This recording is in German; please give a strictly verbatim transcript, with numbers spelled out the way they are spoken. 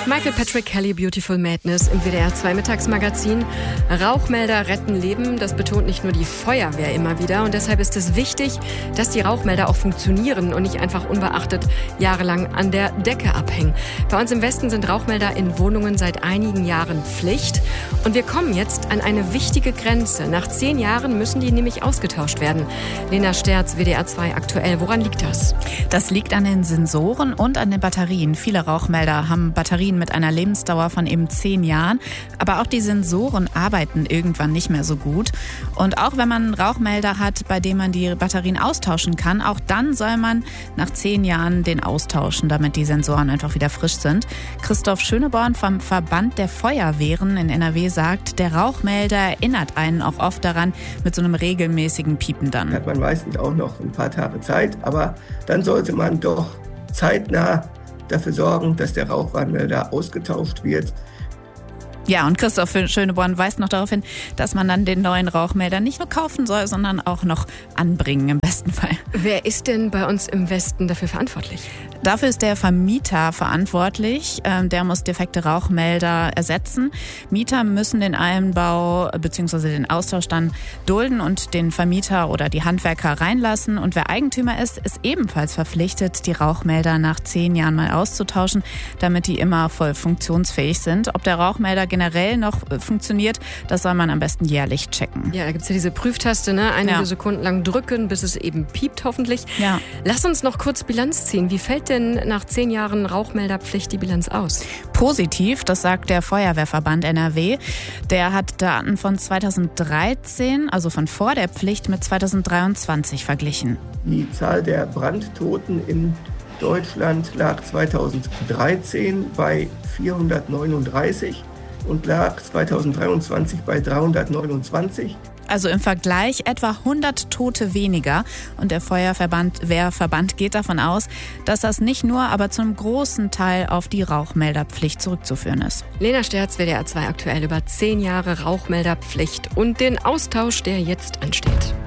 Michael Patrick Kelly, Beautiful Madness im W D R zwei Mittagsmagazin. Rauchmelder retten Leben, das betont nicht nur die Feuerwehr immer wieder. Und deshalb ist es wichtig, dass die Rauchmelder auch funktionieren und nicht einfach unbeachtet jahrelang an der Decke abhängen. Bei uns im Westen sind Rauchmelder in Wohnungen seit einigen Jahren Pflicht. Und wir kommen jetzt an eine wichtige Grenze. Nach zehn Jahren müssen die nämlich ausgetauscht werden. Lena Sterz, W D R zwei aktuell. Woran liegt das? Das liegt an den Sensoren und an den Batterien. Viele Rauchmelder haben Batterien mit einer Lebensdauer von eben zehn Jahren. Aber auch die Sensoren arbeiten irgendwann nicht mehr so gut. Und auch wenn man einen Rauchmelder hat, bei dem man die Batterien austauschen kann, auch dann soll man nach zehn Jahren den austauschen, damit die Sensoren einfach wieder frisch sind. Christoph Schöneborn vom Verband der Feuerwehren in N R W sagt, der Rauchmelder erinnert einen auch oft daran mit so einem regelmäßigen Piepen dann. Hat man meistens auch noch ein paar Tage Zeit, aber dann sollte man doch zeitnah dafür sorgen, dass der Rauchwarnmelder ausgetauscht wird. Ja, und Christoph Schöneborn weist noch darauf hin, dass man dann den neuen Rauchmelder nicht nur kaufen soll, sondern auch noch anbringen im besten Fall. Wer ist denn bei uns im Westen dafür verantwortlich? Dafür ist der Vermieter verantwortlich. Der muss defekte Rauchmelder ersetzen. Mieter müssen den Einbau bzw. den Austausch dann dulden und den Vermieter oder die Handwerker reinlassen. Und wer Eigentümer ist, ist ebenfalls verpflichtet, die Rauchmelder nach zehn Jahren mal auszutauschen, damit die immer voll funktionsfähig sind. Ob der Rauchmelder generell noch funktioniert, das soll man am besten jährlich checken. Ja, da gibt es ja diese Prüftaste, ne? Einige Ja. Sekunden lang drücken, bis es eben piept hoffentlich. Ja. Lass uns noch kurz Bilanz ziehen. Wie fällt denn nach zehn Jahren Rauchmelderpflicht die Bilanz aus? Positiv, das sagt der Feuerwehrverband N R W. Der hat Daten von zweitausenddreizehn, also von vor der Pflicht, mit zweitausenddreiundzwanzig verglichen. Die Zahl der Brandtoten in Deutschland lag zweitausenddreizehn bei vierhundertneununddreißig und lag zweitausenddreiundzwanzig bei dreihundertneunundzwanzig. Also im Vergleich etwa hundert Tote weniger. Und der Feuerverband Wehrverband geht davon aus, dass das nicht nur, aber zum großen Teil auf die Rauchmelderpflicht zurückzuführen ist. Lena Sterz, W D R zwei aktuell über zehn Jahre Rauchmelderpflicht und den Austausch, der jetzt ansteht.